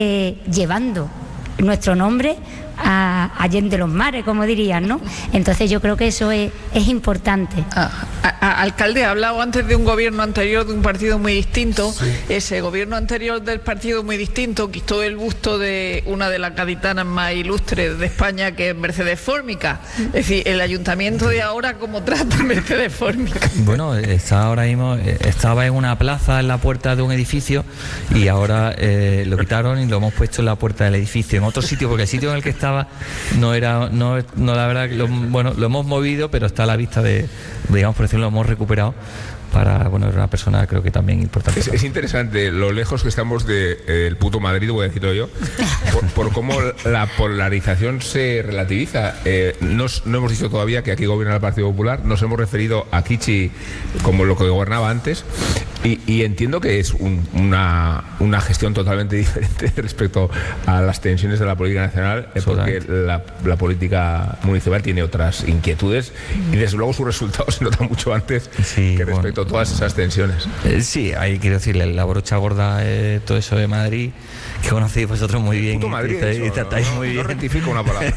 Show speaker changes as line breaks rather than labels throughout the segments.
llevando nuestro nombre a allende los mares, como dirían, ¿no? Entonces yo creo que eso es importante.
Alcalde, ha hablado antes de un gobierno anterior de un partido muy distinto.
Sí.
Ese gobierno anterior del partido muy distinto quitó el busto de una de las gaditanas más ilustres de España, que es Mercedes Fórmica. Es decir, el ayuntamiento de ahora, ¿cómo trata a Mercedes Fórmica?
Bueno, está ahora mismo, estaba en una plaza en la puerta de un edificio y ahora lo quitaron y lo hemos puesto en la puerta del edificio, en otro sitio, porque el sitio en el que estaba no la verdad que lo hemos movido, pero está a la vista de, digamos, por decirlo, lo hemos recuperado para, bueno, era una persona creo que también importante.
Es interesante lo lejos que estamos del puto Madrid, voy a decirlo yo, por cómo la polarización se relativiza. No hemos dicho todavía que aquí gobierna el Partido Popular, nos hemos referido a Kichi como lo que gobernaba antes, y entiendo que es una gestión totalmente diferente respecto a las tensiones de la política nacional, porque la política municipal tiene otras inquietudes y desde luego sus resultados se notan mucho antes que respecto a todas esas tensiones.
Sí, ahí quiero decirle, la brocha gorda, todo eso de Madrid, que conocéis vosotros muy bien.
Puto Madrid,
y tratáis muy bien.
No rectifico una palabra.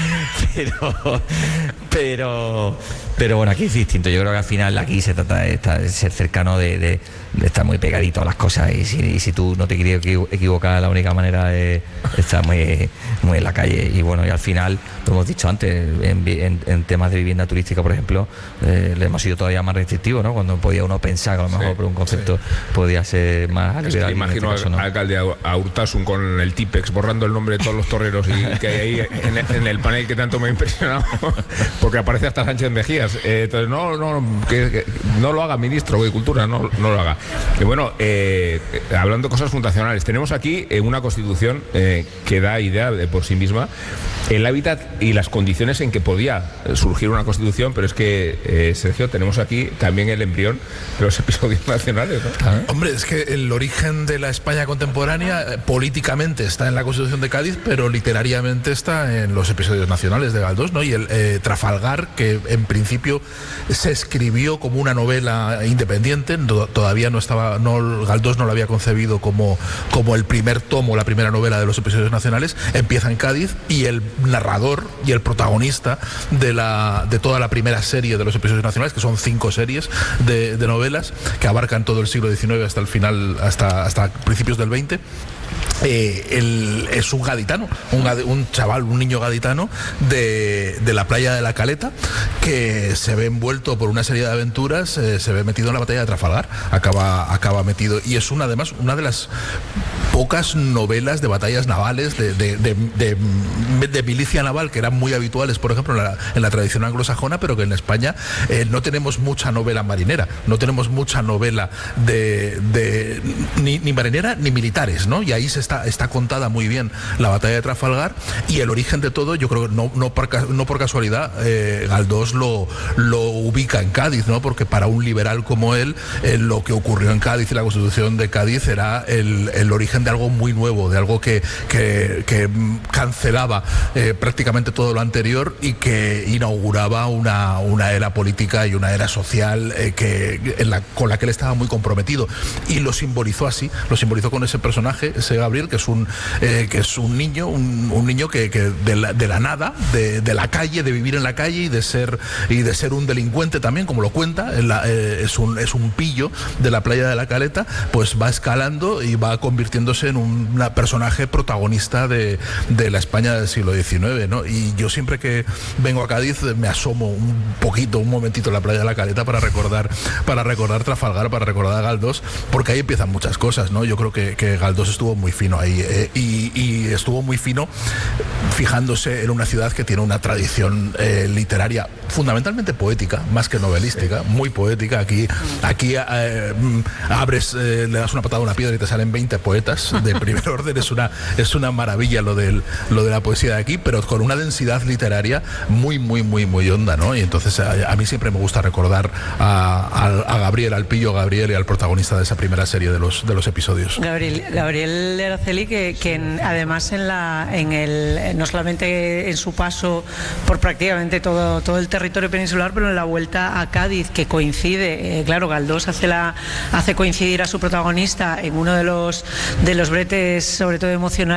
pero bueno, aquí es distinto. Yo creo que al final aquí se trata de ser cercano, de estar muy pegadito a las cosas, y si tú no te quieres equivocar, la única manera es estar muy en la calle. Y bueno, y al final, lo hemos dicho antes, en temas de vivienda turística, por ejemplo, le hemos sido todavía más restrictivos, ¿no? Cuando podía uno pensar que a lo mejor por un concepto podía ser más liberal.
Imagino al alcalde a Urtasun con el Tipex borrando el nombre de todos los toreros, y que ahí en el panel que tanto me ha impresionado, porque aparece hasta Sánchez Mejías. Entonces que no lo haga, ministro de Cultura, no lo haga. Y bueno, hablando de cosas fundacionales, tenemos aquí una Constitución que da idea de por sí misma el hábitat y las condiciones en que podía surgir una Constitución, pero es que, Sergio, tenemos aquí también el embrión de los episodios nacionales, ¿no?
Hombre, es que el origen de la España contemporánea políticamente está en la Constitución de Cádiz, pero literariamente está en los episodios nacionales de Galdós, ¿no? Y el Trafalgar, que en principio se escribió como una novela independiente, todavía Galdós no lo había concebido como el primer tomo, la primera novela de los episodios nacionales, empieza en Cádiz, y el narrador y el protagonista de toda la primera serie de los episodios nacionales, que son 5 series de novelas que abarcan todo el siglo XIX hasta el final, hasta principios del XX. Es un gaditano, un niño gaditano de la playa de la Caleta, que se ve envuelto por una serie de aventuras, se ve metido en la batalla de Trafalgar, acaba metido, y es una de las pocas novelas de batallas navales, de milicia naval, que eran muy habituales, por ejemplo, en la tradición anglosajona, pero que en España no tenemos mucha novela marinera, no tenemos mucha novela ni marinera ni militares, ¿no? Y ahí está contada muy bien la batalla de Trafalgar, y el origen de todo, yo creo que no por casualidad, Galdós lo ubica en Cádiz, ¿no? Porque para un liberal como él, lo que ocurrió en Cádiz y la Constitución de Cádiz era el origen de algo muy nuevo, de algo que cancelaba prácticamente todo lo anterior, y que inauguraba una era política y una era social con la que él estaba muy comprometido, y lo simbolizó así, lo simbolizó con ese personaje, ese Gabriel, que es un niño, un niño que de la nada, de la calle, de vivir en la calle y de ser un delincuente también, como lo cuenta, es un pillo de la playa de la Caleta, pues va escalando y va convirtiéndose en un personaje protagonista de la España del siglo XIX, ¿no? Y yo siempre que vengo a Cádiz me asomo un momentito a la playa de la Caleta para recordar Trafalgar, para recordar a Galdós, porque ahí empiezan muchas cosas, ¿no? Yo creo que Galdós estuvo muy fino ahí, y estuvo muy fino fijándose en una ciudad que tiene una tradición literaria fundamentalmente poética, más que novelística, muy poética. Aquí abres, le das una patada a una piedra y te salen 20 poetas de primer orden. Es una maravilla lo de la poesía de aquí, pero con una densidad literaria muy, muy, muy, muy honda, ¿no? Y entonces a mí siempre me gusta recordar a Gabriel, al pillo Gabriel, y al protagonista de esa primera serie de los episodios.
Gabriel Araceli, que además no solamente en su paso por prácticamente todo el territorio peninsular, pero en la vuelta a Cádiz, que coincide, claro, Galdós hace coincidir a su protagonista en uno de los bretes, sobre todo emocionales,